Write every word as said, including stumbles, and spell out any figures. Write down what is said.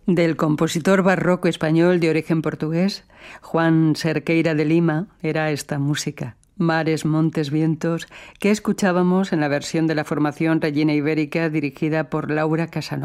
Del compositor barroco español de origen portugués, Juan Cerqueira de Lima, era esta música, Mares, Montes, Vientos, que escuchábamos en la versión de la formación Regina Ibérica dirigida por Laura Casanova.